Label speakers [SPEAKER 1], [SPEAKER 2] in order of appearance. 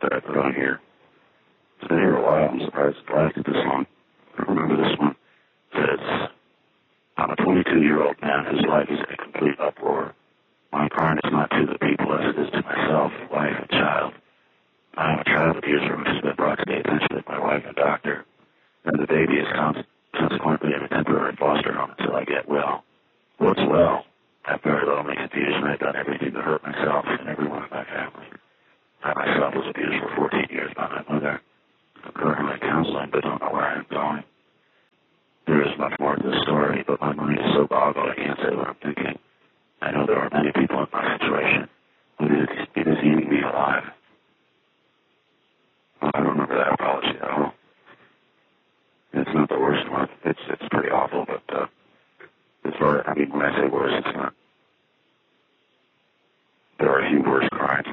[SPEAKER 1] that I put on here. It's been here a while. I'm surprised it lasted this long. I remember this one. It says, I'm a 22-year-old man whose life is in a complete uproar. My crime is not to the people as it is to myself, wife, and child. I am a child abuser who has been brought to the attention of my wife and doctor, and the baby is consequently in a temporary foster home until I get well. What's well? I have very little confusion. I've done everything to hurt myself and everyone in my family. I myself was abused for 14 years by my mother. I'm currently counseling, but don't know where I'm going. There is much more to the story, but my mind is so boggled I can't say what I'm thinking. I know there are many people in my situation, but it is eating me alive. Well, I don't remember that apology at all. It's not the worst one. It's pretty awful, but when I say worse, it's not